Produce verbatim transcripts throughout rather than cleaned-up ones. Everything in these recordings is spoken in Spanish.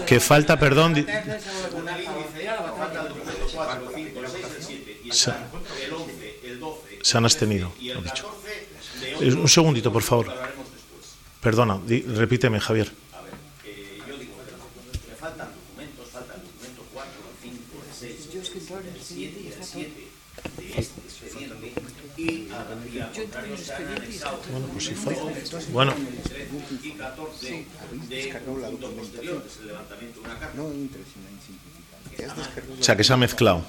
Que falta, perdón... Di... Se, se han abstenido. Lo dicho. Un segundito, por favor. Perdona, di, repíteme, Javier. A ver, eh, yo digo, me faltan documentos, faltan documentos cuatro, cinco, seis, siete y el siete de este expediente y al contrario se han anexado bueno, pues si falta. Bueno. y catorce de un punto posterior, que es el levantamiento de una carta. O sea, que se ha mezclado.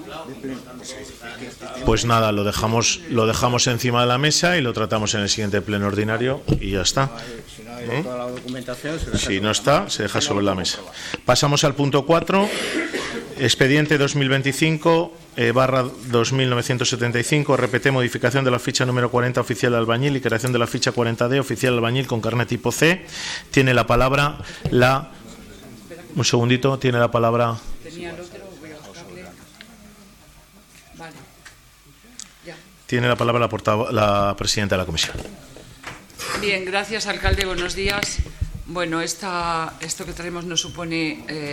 Pues nada, lo dejamos, lo dejamos encima de la mesa y lo tratamos en el siguiente pleno ordinario y ya está. ¿Eh? Si no está, se deja sobre la mesa. Pasamos al punto cuatro, expediente dos mil veinticinco eh, barra dos mil novecientos setenta y cinco, R P T, modificación de la ficha número cuarenta oficial albañil y creación de la ficha cuarenta D oficial albañil con carnet tipo C. Tiene la palabra la... Un segundito, tiene la palabra... Tenía el otro, voy a buscarle. Vale. Ya. Tiene la palabra la, portavoz, la presidenta de la comisión. Bien, gracias, alcalde. Buenos días. Bueno, esta, esto que traemos no supone eh,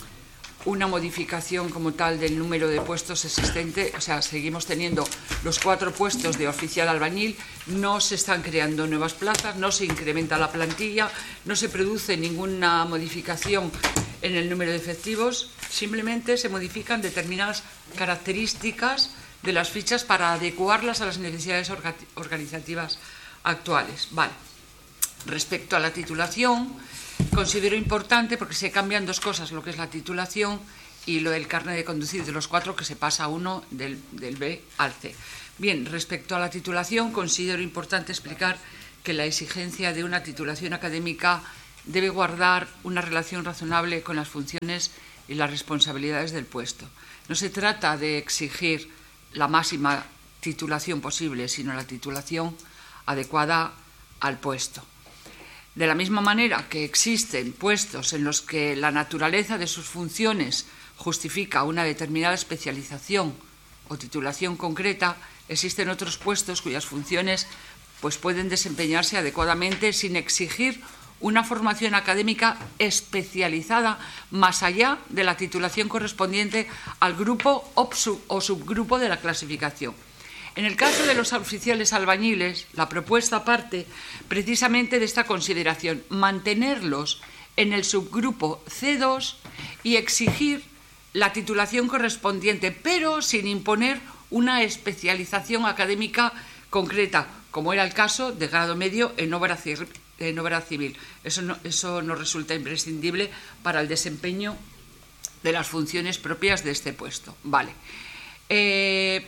una modificación como tal del número de puestos existente. O sea, seguimos teniendo los cuatro puestos de oficial albañil. No se están creando nuevas plazas, no se incrementa la plantilla, no se produce ninguna modificación en el número de efectivos. Simplemente se modifican determinadas características de las fichas para adecuarlas a las necesidades orga organizativas actuales. Vale. Respecto a la titulación, considero importante porque se cambian dos cosas, lo que es la titulación y lo del carnet de conducir de los cuatro, que se pasa a uno del, del B al C. Bien, respecto a la titulación, considero importante explicar que la exigencia de una titulación académica debe guardar una relación razonable con las funciones y las responsabilidades del puesto. No se trata de exigir la máxima titulación posible, sino la titulación adecuada al puesto. De la misma manera que existen puestos en los que la naturaleza de sus funciones justifica una determinada especialización o titulación concreta, existen otros puestos cuyas funciones pues, pueden desempeñarse adecuadamente sin exigir una formación académica especializada más allá de la titulación correspondiente al grupo o subgrupo de la clasificación. En el caso de los oficiales albañiles, la propuesta parte precisamente de esta consideración, mantenerlos en el subgrupo C dos y exigir la titulación correspondiente, pero sin imponer una especialización académica concreta, como era el caso de grado medio en obra civil. En obra civil. Eso no, eso no resulta imprescindible para el desempeño de las funciones propias de este puesto. Vale. Eh,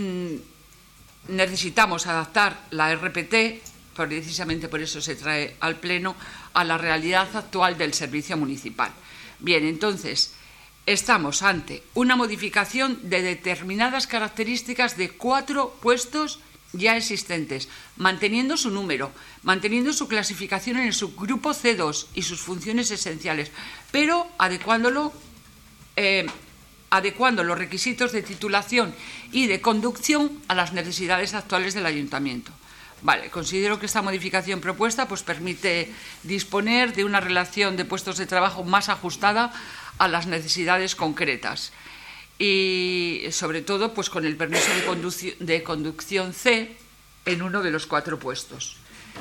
mm, necesitamos adaptar la R P T, precisamente por eso se trae al Pleno, a la realidad actual del servicio municipal. Bien, entonces, estamos ante una modificación de determinadas características de cuatro puestos ya existentes, manteniendo su número, manteniendo su clasificación en el subgrupo C dos y sus funciones esenciales, pero adecuándolo, eh, adecuando los requisitos de titulación y de conducción a las necesidades actuales del ayuntamiento. Vale, considero que esta modificación propuesta pues, permite disponer de una relación de puestos de trabajo más ajustada a las necesidades concretas. Y sobre todo pues con el permiso de, conducción, de conducción C en uno de los cuatro puestos.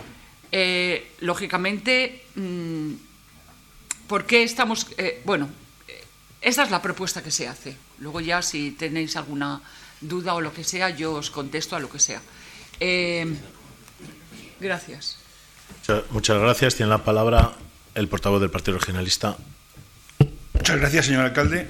Eh, lógicamente, mmm, ¿por qué estamos...? Eh, bueno, esta es la propuesta que se hace. Luego ya si tenéis alguna duda o lo que sea, yo os contesto a lo que sea. Eh, gracias. Muchas, muchas gracias. Tiene la palabra el portavoz del Partido Regionalista. Muchas gracias, señor alcalde.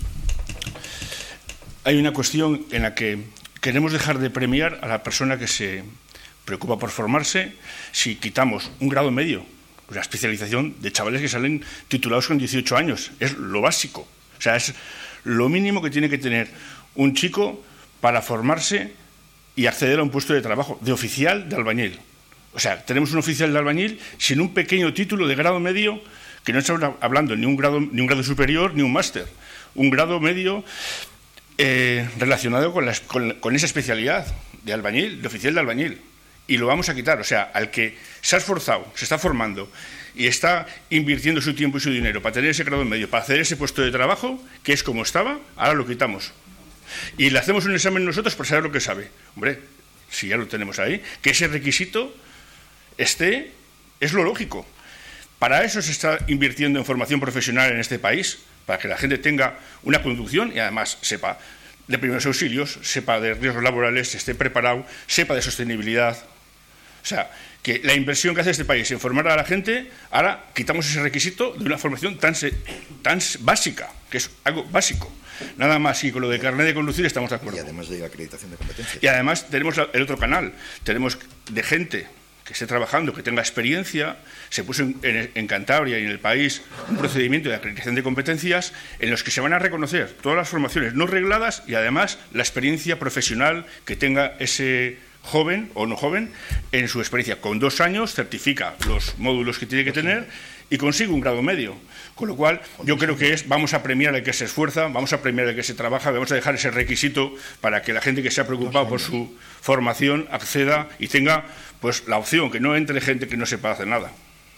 Hay una cuestión en la que queremos dejar de premiar a la persona que se preocupa por formarse si quitamos un grado medio, la especialización de chavales que salen titulados con dieciocho años. Es lo básico. O sea, es lo mínimo que tiene que tener un chico para formarse y acceder a un puesto de trabajo de oficial de albañil. O sea, tenemos un oficial de albañil sin un pequeño título de grado medio, que no estamos hablando ni un grado, ni un grado superior ni un máster. Un grado medio... Eh, relacionado con, las, con, con esa especialidad de albañil, de oficial de albañil, y lo vamos a quitar. O sea, al que se ha esforzado, se está formando y está invirtiendo su tiempo y su dinero para tener ese grado medio, para hacer ese puesto de trabajo, que es como estaba, ahora lo quitamos. Y le hacemos un examen nosotros para saber lo que sabe. Hombre, si ya lo tenemos ahí, que ese requisito esté, es lo lógico. Para eso se está invirtiendo en formación profesional en este país, para que la gente tenga una conducción y además sepa de primeros auxilios, sepa de riesgos laborales, esté preparado, sepa de sostenibilidad. O sea, que la inversión que hace este país en formar a la gente, ahora quitamos ese requisito de una formación tan, tan básica, que es algo básico. Nada más, y con lo de carnet de conducir estamos de acuerdo. Y además de acreditación de competencias. Y además tenemos el otro canal, tenemos de gente que esté trabajando, que tenga experiencia. Se puso en, en, en Cantabria y en el país un procedimiento de acreditación de competencias en los que se van a reconocer todas las formaciones no regladas y además la experiencia profesional que tenga ese joven o no joven en su experiencia. Con dos años certifica los módulos que tiene que tener y consigue un grado medio. Con lo cual, yo creo que es, vamos a premiar al que se esfuerza, vamos a premiar al que se trabaja, vamos a dejar ese requisito para que la gente que se ha preocupado por su formación acceda y tenga pues la opción, que no entre gente que no sepa hacer nada.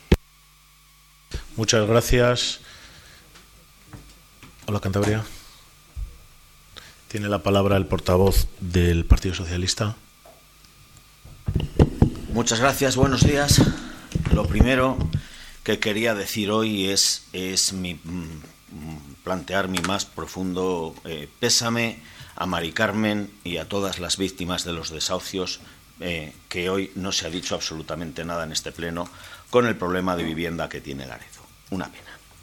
Muchas gracias. Hola, Cantabria. Tiene la palabra el portavoz del Partido Socialista. Muchas gracias, buenos días. Lo primero que quería decir hoy es, es mi, mm, plantear mi más profundo eh, pésame a Mari Carmen y a todas las víctimas de los desahucios, eh, que hoy no se ha dicho absolutamente nada en este pleno con el problema de vivienda que tiene Laredo. Una pena.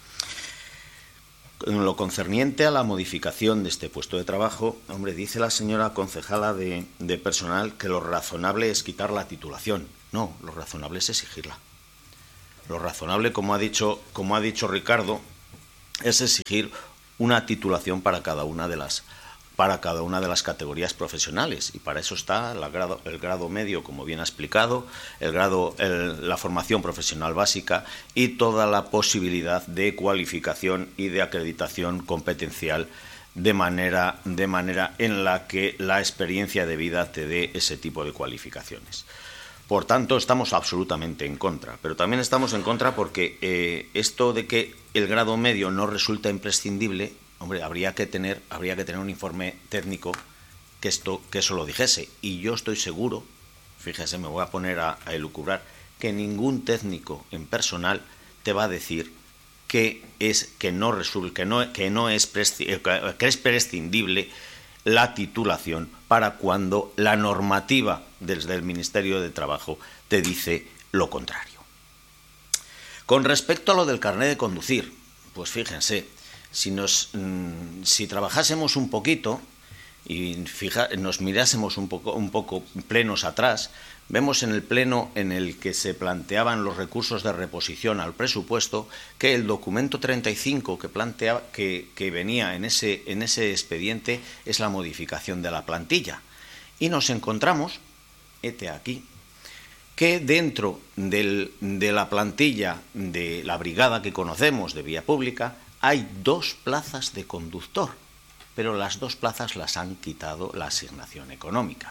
En lo concerniente a la modificación de este puesto de trabajo, hombre, dice la señora concejala de, de personal que lo razonable es quitar la titulación. No, lo razonable es exigirla. Lo razonable, como ha dicho, como ha dicho Ricardo, es exigir una titulación para cada una de las, para cada una de las categorías profesionales. Y para eso está la grado, el grado medio, como bien ha explicado, el grado, el, la formación profesional básica y toda la posibilidad de cualificación y de acreditación competencial de manera, de manera en la que la experiencia de vida te dé ese tipo de cualificaciones. Por tanto, estamos absolutamente en contra, pero también estamos en contra porque eh, esto de que el grado medio no resulta imprescindible, hombre, habría que tener, habría que tener un informe técnico que, esto, que eso lo dijese. Y yo estoy seguro, fíjese, me voy a poner a, a elucubrar, que ningún técnico en personal te va a decir que, es, que, no, resul, que, no, que, no es, presci, que es prescindible la titulación para cuando la normativa desde el Ministerio de Trabajo te dice lo contrario. Con respecto a lo del carnet de conducir, pues fíjense, si, nos, mmm, si trabajásemos un poquito y fija, nos mirásemos un poco, un poco plenos atrás, vemos en el pleno en el que se planteaban los recursos de reposición al presupuesto que el documento treinta y cinco que, planteaba, que, que venía en ese, en ese expediente es la modificación de la plantilla. Y nos encontramos, hete aquí, que dentro del, de la plantilla de la brigada que conocemos de vía pública hay dos plazas de conductor, pero las dos plazas las han quitado la asignación económica.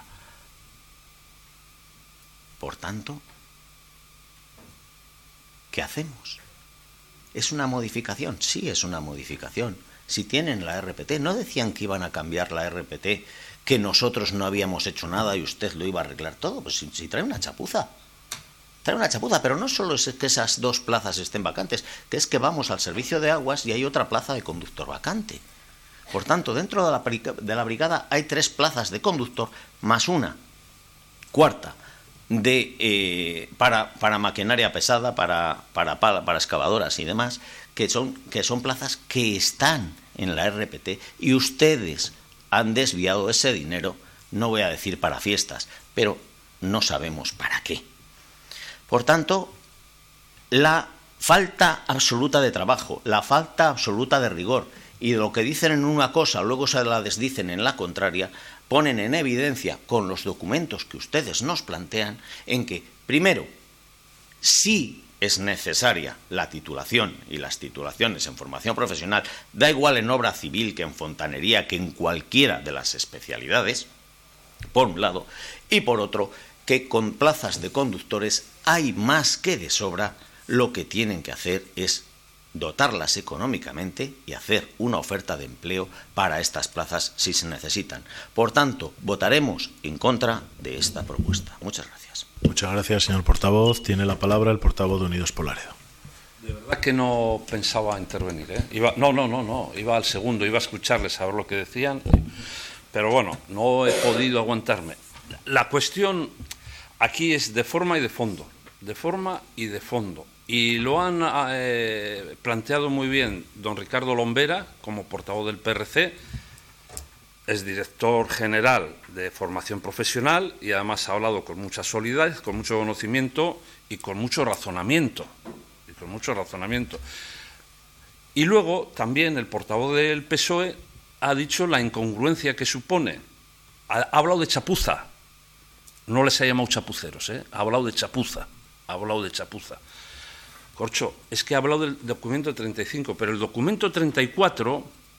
Por tanto, ¿qué hacemos? ¿Es una modificación? Sí, es una modificación. Si tienen la R P T, no decían que iban a cambiar la R P T, que nosotros no habíamos hecho nada y usted lo iba a arreglar todo. Pues si, si trae una chapuza. Trae una chapuza, pero no solo es que esas dos plazas estén vacantes, que es que vamos al servicio de aguas y hay otra plaza de conductor vacante. Por tanto, dentro de la, de la brigada hay tres plazas de conductor más una cuarta de eh, para, para maquinaria pesada, para, para, para, para excavadoras y demás, que son, que son plazas que están en la R P T y ustedes han desviado ese dinero, no voy a decir para fiestas, pero no sabemos para qué. Por tanto, la falta absoluta de trabajo, la falta absoluta de rigor y lo que dicen en una cosa, luego se la desdicen en la contraria, ponen en evidencia con los documentos que ustedes nos plantean en que, primero, sí es necesaria la titulación y las titulaciones en formación profesional, da igual en obra civil que en fontanería, que en cualquiera de las especialidades, por un lado, y por otro, que con plazas de conductores hay más que de sobra lo que tienen que hacer es dotarlas económicamente y hacer una oferta de empleo para estas plazas si se necesitan. Por tanto, votaremos en contra de esta propuesta. Muchas gracias. Muchas gracias, señor portavoz. Tiene la palabra el portavoz de Unidos por Laredo. De verdad que no pensaba intervenir, ¿eh? Iba, no, no, no, no, iba al segundo, iba a escucharles a ver lo que decían, pero bueno, no he podido aguantarme. La cuestión aquí es de forma y de fondo, de forma y de fondo. Y lo han eh, planteado muy bien don Ricardo Lombera, como portavoz del P R C, es director general de formación profesional y además ha hablado con mucha solidez, con mucho conocimiento y con mucho razonamiento. con mucho razonamiento. Y luego también el portavoz del P S O E ha dicho la incongruencia que supone. Ha, ha hablado de chapuza. No les ha llamado chapuceros, ¿eh? Ha hablado de chapuza. Ha hablado de chapuza. Corcho, es que ha hablado del documento treinta y cinco, pero el documento treinta y cuatro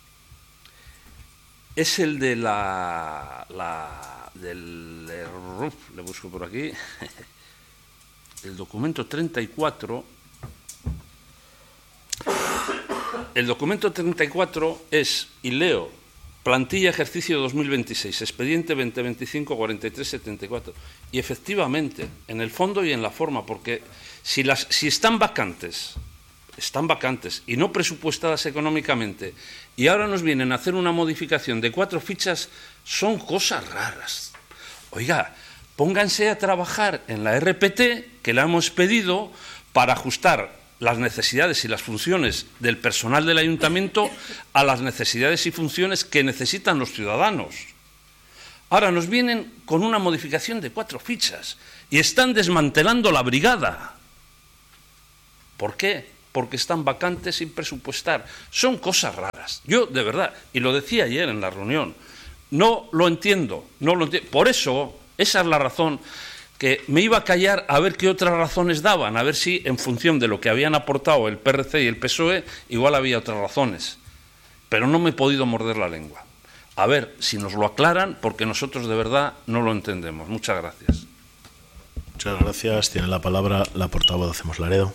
es el de la... la del... le busco por aquí. El documento treinta y cuatro... El documento treinta y cuatro es, y leo, plantilla ejercicio dos mil veintiséis, expediente veinte veinticinco cuarenta y tres setenta y cuatro. Y efectivamente, en el fondo y en la forma, porque si, las, si están vacantes, están vacantes y no presupuestadas económicamente, y ahora nos vienen a hacer una modificación de cuatro fichas, son cosas raras. Oiga, pónganse a trabajar en la R P T, que la hemos pedido, para ajustar las necesidades y las funciones del personal del ayuntamiento a las necesidades y funciones que necesitan los ciudadanos. Ahora nos vienen con una modificación de cuatro fichas y están desmantelando la brigada. ¿Por qué? Porque están vacantes sin presupuestar. Son cosas raras. Yo, de verdad, y lo decía ayer en la reunión, no lo entiendo, no lo entiendo. Por eso, esa es la razón que me iba a callar a ver qué otras razones daban, a ver si en función de lo que habían aportado el P R C y el P S O E, igual había otras razones. Pero no me he podido morder la lengua. A ver si nos lo aclaran, porque nosotros de verdad no lo entendemos. Muchas gracias. Muchas gracias. Tiene la palabra la portavoz de Hacemos Laredo.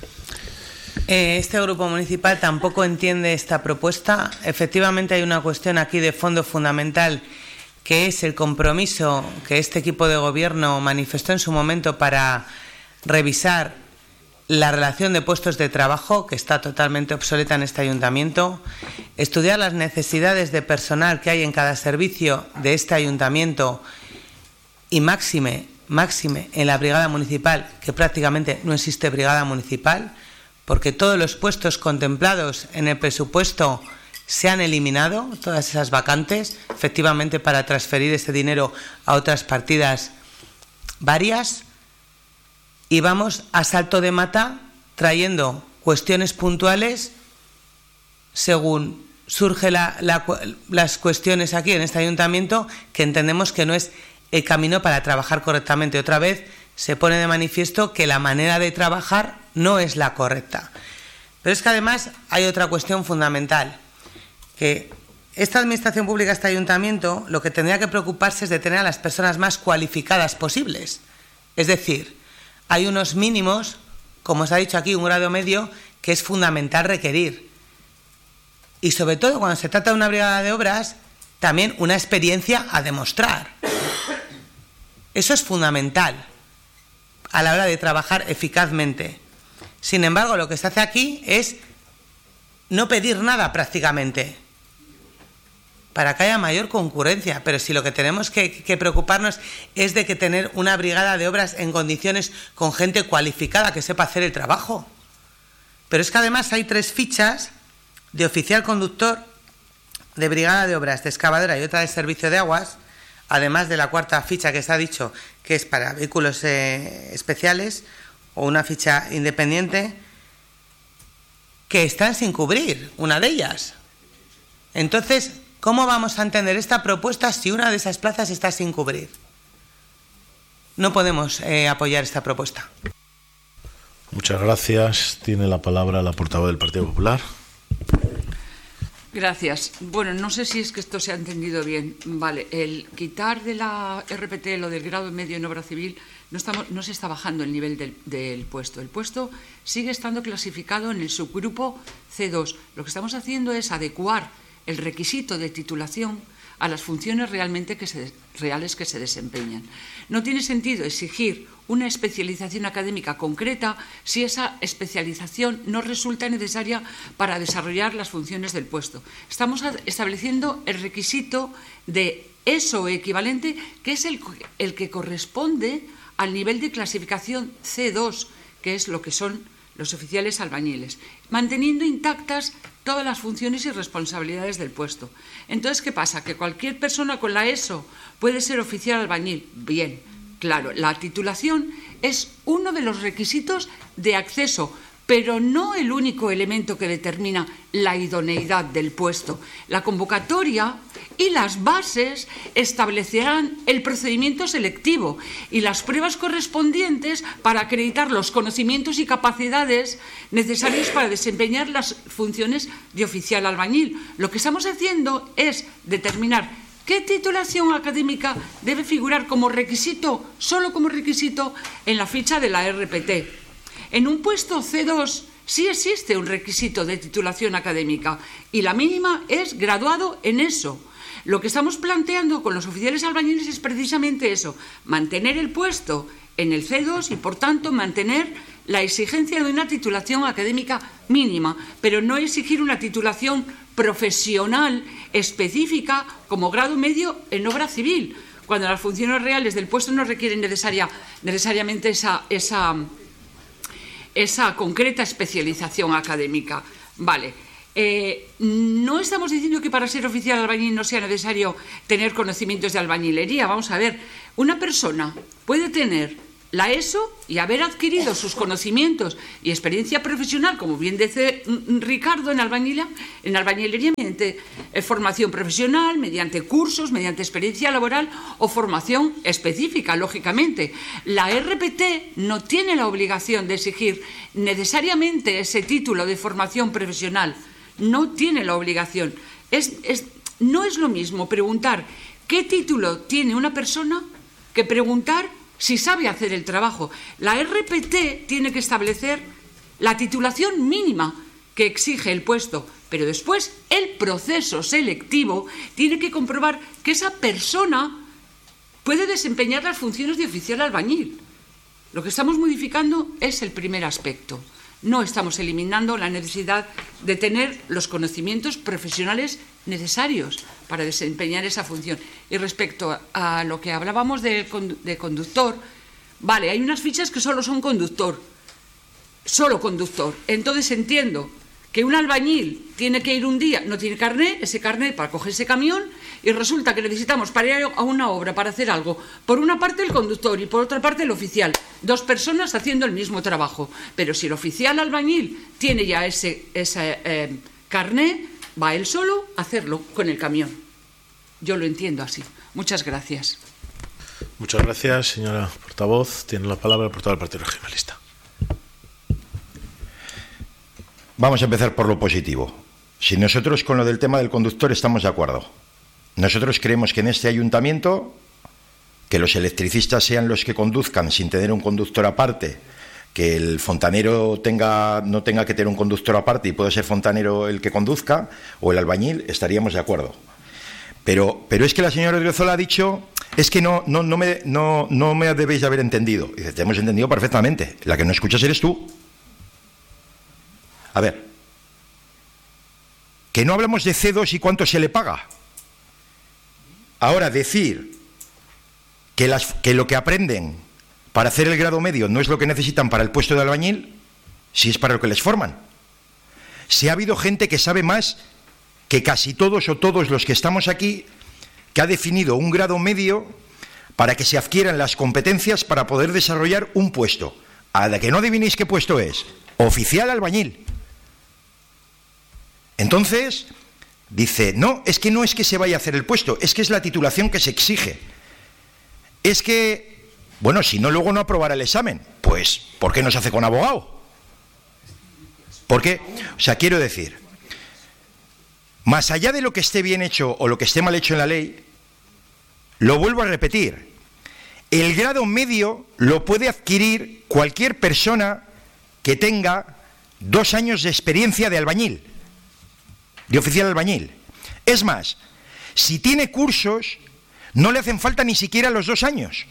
Eh, este grupo municipal tampoco entiende esta propuesta. Efectivamente hay una cuestión aquí de fondo fundamental, que es el compromiso que este equipo de gobierno manifestó en su momento para revisar la relación de puestos de trabajo, que está totalmente obsoleta en este ayuntamiento, estudiar las necesidades de personal que hay en cada servicio de este ayuntamiento y máxime, máxime en la brigada municipal, que prácticamente no existe brigada municipal, porque todos los puestos contemplados en el presupuesto se han eliminado, todas esas vacantes, efectivamente para transferir ese dinero a otras partidas varias, y vamos a salto de mata trayendo cuestiones puntuales según surgen la, la, las cuestiones aquí en este ayuntamiento, que entendemos que no es el camino para trabajar correctamente. Otra vez se pone de manifiesto que la manera de trabajar no es la correcta. Pero es que además hay otra cuestión fundamental, que esta administración pública, este ayuntamiento, lo que tendría que preocuparse es de tener a las personas más cualificadas posibles. Es decir, hay unos mínimos, como se ha dicho aquí, un grado medio, que es fundamental requerir. Y sobre todo cuando se trata de una brigada de obras, también una experiencia a demostrar. Eso es fundamental a la hora de trabajar eficazmente. Sin embargo, lo que se hace aquí es no pedir nada prácticamente, para que haya mayor concurrencia. Pero si lo que tenemos que, que preocuparnos es de que tener una brigada de obras en condiciones con gente cualificada que sepa hacer el trabajo. Pero es que además hay tres fichas de oficial conductor, de brigada de obras, de excavadora y otra de servicio de aguas, además de la cuarta ficha que se ha dicho que es para vehículos eh, especiales, o una ficha independiente, que están sin cubrir, una de ellas. Entonces, ¿cómo vamos a entender esta propuesta si una de esas plazas está sin cubrir? No podemos eh, apoyar esta propuesta. Muchas gracias. Tiene la palabra la portavoz del Partido Popular. Gracias. Bueno, no sé si es que esto se ha entendido bien. Vale, el quitar de la R P T lo del grado medio en obra civil no, estamos, no se está bajando el nivel del, del puesto. El puesto sigue estando clasificado en el subgrupo C dos. Lo que estamos haciendo es adecuar el requisito de titulación a las funciones realmente que se, reales que se desempeñan. No tiene sentido exigir una especialización académica concreta si esa especialización no resulta necesaria para desarrollar las funciones del puesto. Estamos estableciendo el requisito de eso equivalente, que es el, el que corresponde al nivel de clasificación C dos, que es lo que son los oficiales albañiles, manteniendo intactas todas las funciones y responsabilidades del puesto. Entonces, ¿qué pasa? ¿Que cualquier persona con la ESO puede ser oficial albañil? Bien, claro, la titulación es uno de los requisitos de acceso, pero no el único elemento que determina la idoneidad del puesto. La convocatoria y las bases establecerán el procedimiento selectivo y las pruebas correspondientes para acreditar los conocimientos y capacidades necesarios para desempeñar las funciones de oficial albañil. Lo que estamos haciendo es determinar qué titulación académica debe figurar como requisito, solo como requisito, en la ficha de la R P T. En un puesto C dos sí existe un requisito de titulación académica y la mínima es graduado en eso. Lo que estamos planteando con los oficiales albañiles es precisamente eso, mantener el puesto en el C dos y, por tanto, mantener la exigencia de una titulación académica mínima, pero no exigir una titulación profesional específica como grado medio en obra civil, cuando las funciones reales del puesto no requieren necesaria, necesariamente esa, esa, esa concreta especialización académica. Vale. Eh, no estamos diciendo que para ser oficial albañil no sea necesario tener conocimientos de albañilería. Vamos a ver, una persona puede tener la ESO y haber adquirido sus conocimientos y experiencia profesional, como bien dice Ricardo, en albañilería, en albañilería mediante eh, formación profesional, mediante cursos, mediante experiencia laboral o formación específica, lógicamente. La R P T no tiene la obligación de exigir necesariamente ese título de formación profesional. No tiene la obligación. Es, es, no es lo mismo preguntar qué título tiene una persona que preguntar si sabe hacer el trabajo. La R P T tiene que establecer la titulación mínima que exige el puesto, pero después el proceso selectivo tiene que comprobar que esa persona puede desempeñar las funciones de oficial albañil. Lo que estamos modificando es el primer aspecto. No estamos eliminando la necesidad de tener los conocimientos profesionales necesarios para desempeñar esa función. Y respecto a lo que hablábamos de, de conductor, vale, hay unas fichas que solo son conductor, solo conductor. Entonces entiendo que un albañil tiene que ir un día, no tiene carnet, ese carnet para coger ese camión, y resulta que necesitamos para ir a una obra, para hacer algo, por una parte el conductor y por otra parte el oficial, dos personas haciendo el mismo trabajo. Pero si el oficial albañil tiene ya ese, ese eh, carnet, va él solo a hacerlo con el camión. Yo lo entiendo así. Muchas gracias. Muchas gracias, señora portavoz. Tiene la palabra el portavoz del Partido Regionalista. Vamos a empezar por lo positivo. Si nosotros con lo del tema del conductor estamos de acuerdo. Nosotros creemos que en este ayuntamiento, que los electricistas sean los que conduzcan sin tener un conductor aparte, que el fontanero tenga, no tenga que tener un conductor aparte y pueda ser fontanero el que conduzca, o el albañil, estaríamos de acuerdo. Pero, pero es que la señora Odriozola ha dicho, es que no, no, no, me, no, no me debéis de haber entendido. Y dice, te hemos entendido perfectamente. La que no escuchas eres tú. A ver, que no hablamos de C dos y cuánto se le paga. Ahora, decir que, las, que lo que aprenden para hacer el grado medio no es lo que necesitan para el puesto de albañil, si es para lo que les forman. Si ha habido gente que sabe más que casi todos o todos los que estamos aquí, que ha definido un grado medio para que se adquieran las competencias para poder desarrollar un puesto. A la que no adivinéis qué puesto es, oficial albañil. Entonces, dice, no, es que no es que se vaya a hacer el puesto, es que es la titulación que se exige. Es que, bueno, si no, luego no aprobará el examen. Pues, ¿por qué no se hace con abogado? ¿Por qué? O sea, quiero decir, más allá de lo que esté bien hecho o lo que esté mal hecho en la ley, lo vuelvo a repetir, el grado medio lo puede adquirir cualquier persona que tenga dos años de experiencia de albañil, de oficial albañil. Es más, si tiene cursos, no le hacen falta ni siquiera los dos años.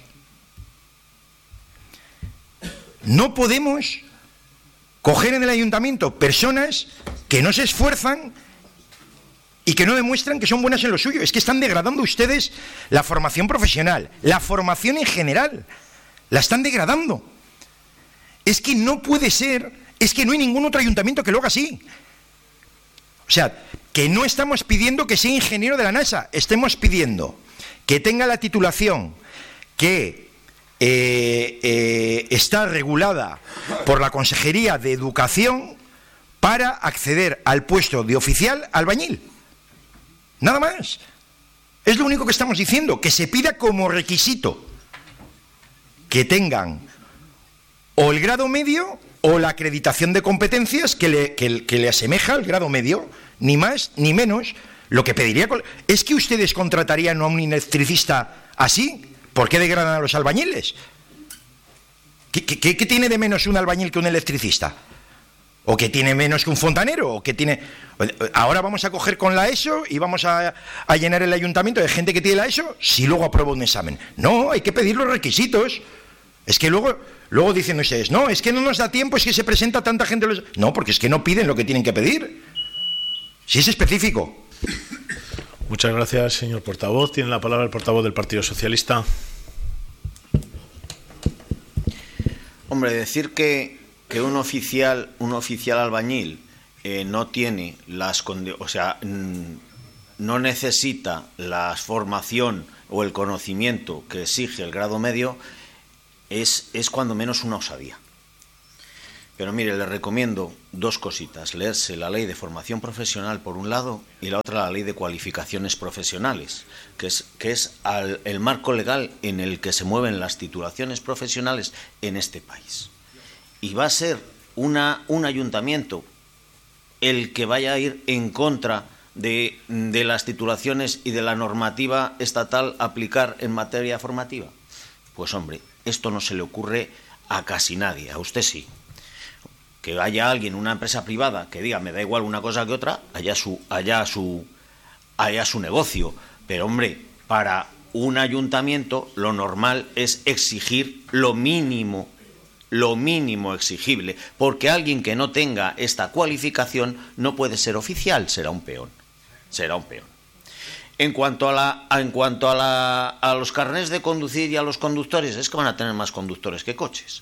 No podemos coger en el ayuntamiento personas que no se esfuerzan y que no demuestran que son buenas en lo suyo. Es que están degradando ustedes la formación profesional, la formación en general. La están degradando. Es que no puede ser, es que no hay ningún otro ayuntamiento que lo haga así. O sea, que no estamos pidiendo que sea ingeniero de la NASA, estemos pidiendo que tenga la titulación que eh, eh, está regulada por la Consejería de Educación para acceder al puesto de oficial albañil. Nada más. Es lo único que estamos diciendo, que se pida como requisito que tengan o el grado medio o la acreditación de competencias que le, que, que le asemeja al grado medio, ni más ni menos. Lo que pediría es que ustedes contratarían a un electricista así. ¿Por qué degradan a los albañiles? ¿Qué, qué, qué tiene de menos un albañil que un electricista? ¿O que tiene menos que un fontanero? ¿O que tiene... Ahora vamos a coger con la ESO y vamos a, a llenar el ayuntamiento de gente que tiene la ESO si luego aprueba un examen. No, hay que pedir los requisitos. Es que luego, luego dicen ustedes, no, es que no nos da tiempo, es que se presenta tanta gente... Los... No, porque es que no piden lo que tienen que pedir. Si es específico. Muchas gracias, señor portavoz. Tiene la palabra el portavoz del Partido Socialista. Hombre, decir que... que un oficial, un oficial albañil eh, no tiene las condiciones, o sea, no necesita la formación o el conocimiento que exige el grado medio, es, es cuando menos una osadía. Pero mire, le recomiendo dos cositas: leerse la Ley de Formación Profesional por un lado y la otra la Ley de Cualificaciones Profesionales, que es, que es al, el marco legal en el que se mueven las titulaciones profesionales en este país. Y va a ser una, un ayuntamiento el que vaya a ir en contra de, de las titulaciones y de la normativa estatal a aplicar en materia formativa. Pues hombre, esto no se le ocurre a casi nadie, a usted sí. Que haya alguien, una empresa privada, que diga, me da igual una cosa que otra, allá su, allá su, allá su negocio. Pero hombre, para un ayuntamiento lo normal es exigir lo mínimo lo mínimo exigible, porque alguien que no tenga esta cualificación no puede ser oficial, será un peón, será un peón. En cuanto a la, en cuanto a la, a los carnés de conducir y a los conductores, es que van a tener más conductores que coches.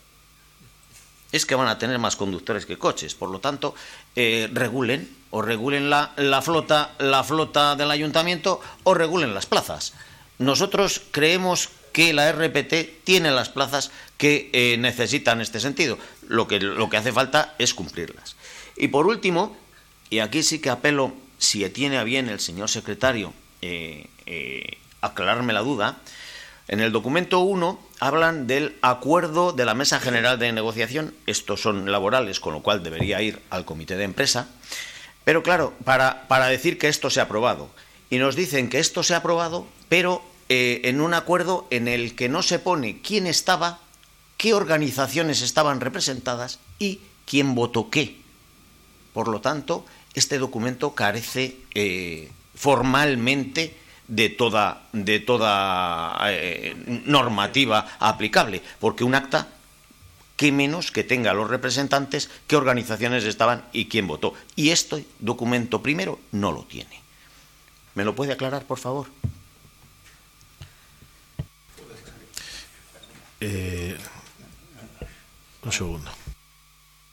Es que van a tener más conductores que coches, por lo tanto, eh, regulen o regulen la, la flota, la flota del ayuntamiento o regulen las plazas. Nosotros creemos que la R P T tiene las plazas que eh, necesita en este sentido. Lo que, lo que hace falta es cumplirlas. Y por último, y aquí sí que apelo, si tiene a bien el señor secretario eh, eh, aclararme la duda, en el documento uno hablan del acuerdo de la Mesa General de Negociación. Estos son laborales, con lo cual debería ir al comité de empresa. Pero claro, para, para decir que esto se ha aprobado. Y nos dicen que esto se ha aprobado, pero eh, en un acuerdo en el que no se pone quién estaba, qué organizaciones estaban representadas y quién votó qué. Por lo tanto, este documento carece eh, formalmente de toda, de toda eh, normativa aplicable, porque un acta, qué menos que tenga los representantes, qué organizaciones estaban y quién votó. Y este documento primero no lo tiene. ¿Me lo puede aclarar, por favor? Eh, un segundo.